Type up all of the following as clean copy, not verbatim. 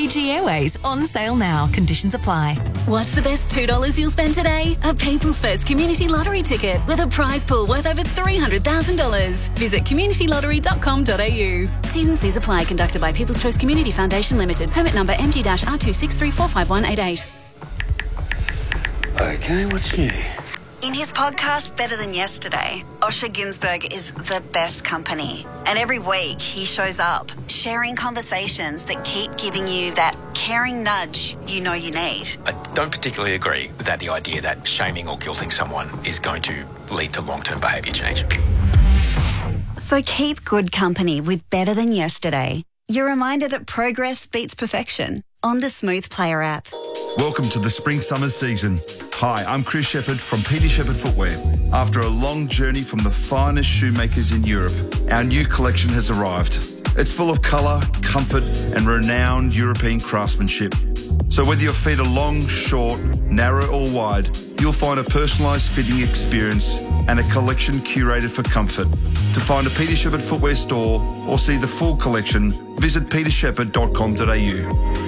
Fiji Airways on sale now. Conditions apply. What's the best $2 you'll spend today? A People's First Community Lottery ticket with a prize pool worth over $300,000. Visit communityLottery.com.au. T's and C's apply. Conducted by People's Choice Community Foundation Limited. Permit number MG-R263455188. Okay, what's new? In his podcast, Better Than Yesterday, Osher Günsberg is the best company. And every week he shows up, sharing conversations that keep giving you that caring nudge you know you need. I don't particularly agree that the idea that shaming or guilting someone is going to lead to long-term behaviour change. So keep good company with Better Than Yesterday. Your reminder that progress beats perfection on the Smooth Player app. Welcome to the spring-summer season. Hi, I'm Chris Shepherd from Peter Shepherd Footwear. After a long journey from the finest shoemakers in Europe, our new collection has arrived. It's full of colour, comfort and renowned European craftsmanship. So whether your feet are long, short, narrow or wide, you'll find a personalised fitting experience and a collection curated for comfort. To find a Peter Shepherd Footwear store or see the full collection, visit petershepherd.com.au.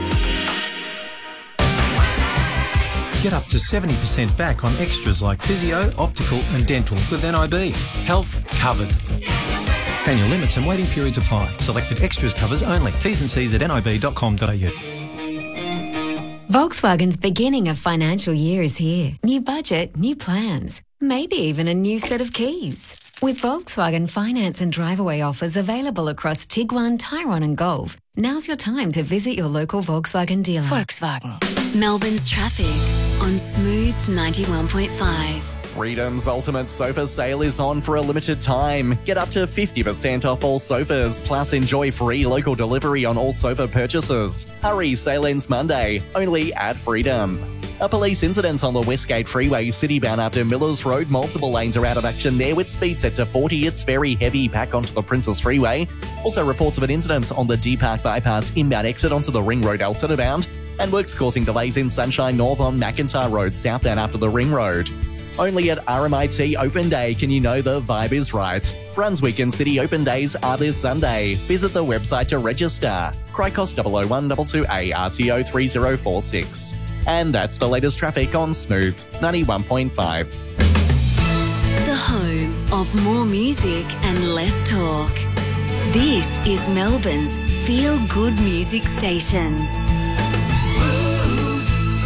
Get up to 70% back on extras like physio, optical and dental with NIB. Health covered. Annual limits and waiting periods apply. Selected extras covers only. T's and C's at nib.com.au. Volkswagen's beginning of financial year is here. New budget, new plans. Maybe even a new set of keys. With Volkswagen finance and drive-away offers available across Tiguan, Tyrone and Golf, now's your time to visit your local Volkswagen dealer. Volkswagen. Melbourne's traffic on Smooth 91.5. Freedom's Ultimate Sofa Sale is on for a limited time. Get up to 50% off all sofas, plus enjoy free local delivery on all sofa purchases. Hurry, sale ends Monday, only at Freedom. A police incident on the Westgate Freeway, citybound after Millers Road. Multiple lanes are out of action there with speed set to 40. It's very heavy back onto the Princess Freeway. Also reports of an incident on the D Park bypass inbound exit onto the Ring Road alternate bound. And works causing delays in Sunshine North on McIntyre Road southbound after the Ring Road. Only at RMIT Open Day can you know the vibe is right. Brunswick and City Open Days are this Sunday. Visit the website to register. Cricos 00122A RTO 3046. And that's the latest traffic on Smooth 91.5. The home of more music and less talk. This is Melbourne's feel-good music station. Smooth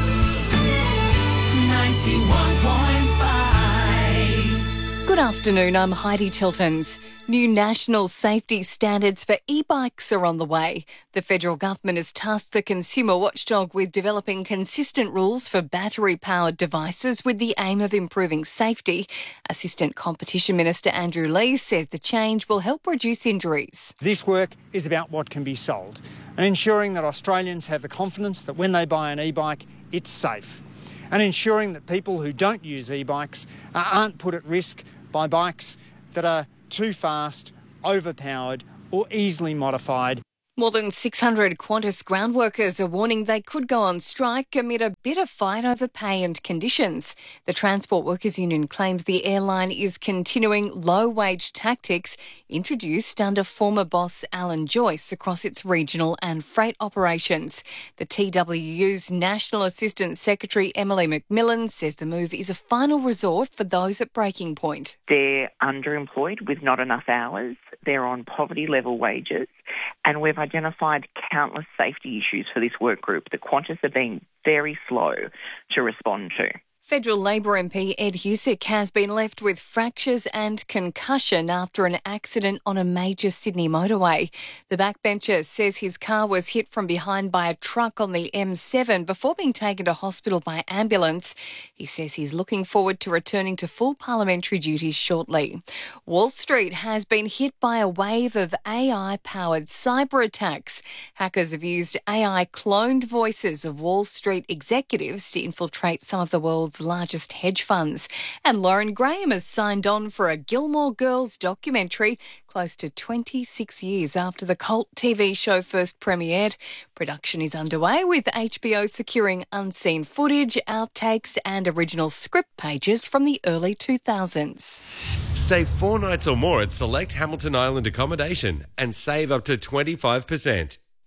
91.5. Good afternoon, I'm Heidi Tiltons. New national safety standards for e-bikes are on the way. The federal government has tasked the consumer watchdog with developing consistent rules for battery-powered devices with the aim of improving safety. Assistant Competition Minister Andrew Lee says the change will help reduce injuries. This work is about what can be sold and ensuring that Australians have the confidence that when they buy an e-bike, it's safe, and ensuring that people who don't use e-bikes aren't put at risk by bikes that are too fast, overpowered or easily modified. More than 600 Qantas ground workers are warning they could go on strike amid a bitter fight over pay and conditions. The Transport Workers Union claims the airline is continuing low-wage tactics introduced under former boss Alan Joyce across its regional and freight operations. The TWU's National Assistant Secretary Emily McMillan says the move is a final resort for those at breaking point. They're underemployed with not enough hours. They're on poverty-level wages. And we've identified countless safety issues for this work group that Qantas are being very slow to respond to. Federal Labor MP Ed Husick has been left with fractures and concussion after an accident on a major Sydney motorway. The backbencher says his car was hit from behind by a truck on the M7 before being taken to hospital by ambulance. He says he's looking forward to returning to full parliamentary duties shortly. Wall Street has been hit by a wave of AI-powered cyber attacks. Hackers have used AI-cloned voices of Wall Street executives to infiltrate some of the world's largest hedge funds. And Lauren Graham has signed on for a Gilmore Girls documentary close to 26 years after the cult TV show first premiered. Production is underway with HBO securing unseen footage, outtakes and original script pages from the early 2000s. Stay 4 nights or more at select Hamilton Island accommodation and save up to 25%.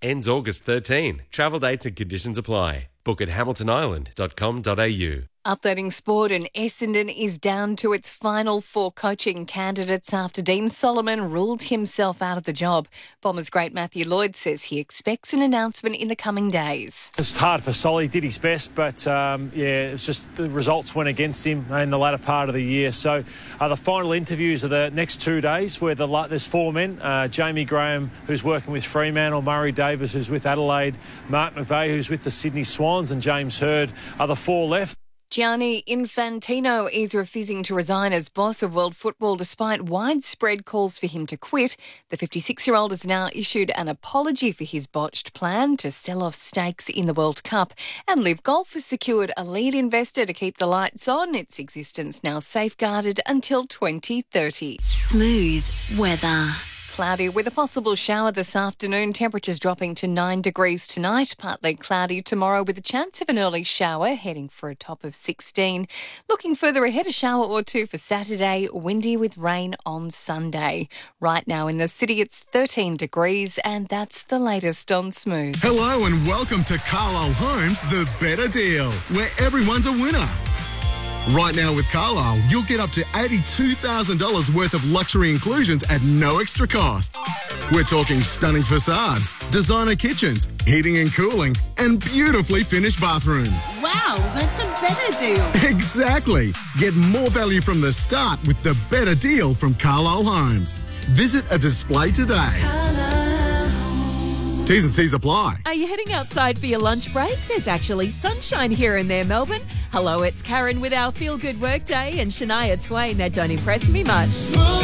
Ends August 13. Travel dates and conditions apply. Book at hamiltonisland.com.au. Updating sport, and Essendon is down to its final 4 coaching candidates after Dean Solomon ruled himself out of the job. Bombers great Matthew Lloyd says he expects an announcement in the coming days. It's hard for Solly, did his best, but it's just the results went against him in the latter part of the year. So the final interviews are the next 2 days where there's 4 men. Jamie Graham, who's working with Fremantle, Murray Davis, who's with Adelaide, Mark McVeigh, who's with the Sydney Swans, and James Hird are the 4 left. Gianni Infantino is refusing to resign as boss of world football despite widespread calls for him to quit. The 56-year-old has now issued an apology for his botched plan to sell off stakes in the World Cup. And Live Golf has secured a lead investor to keep the lights on, its existence now safeguarded until 2030. Smooth weather. Cloudy with a possible shower this afternoon. Temperatures dropping to 9 degrees tonight. Partly cloudy tomorrow with a chance of an early shower, heading for a top of 16. Looking further ahead, a shower or 2 for Saturday. Windy with rain on Sunday. Right now in the city, it's 13 degrees, and that's the latest on Smooth. Hello and welcome to Carlisle Homes, the better deal, where everyone's a winner. Right now with Carlisle, you'll get up to $82,000 worth of luxury inclusions at no extra cost. We're talking stunning facades, designer kitchens, heating and cooling, and beautifully finished bathrooms. Wow, that's a better deal. Exactly. Get more value from the start with the better deal from Carlisle Homes. Visit a display today. T's and C's apply. Are you heading outside for your lunch break? There's actually sunshine here and there, Melbourne. Hello, it's Karen with our Feel Good Workday and Shania Twain. That don't impress me much.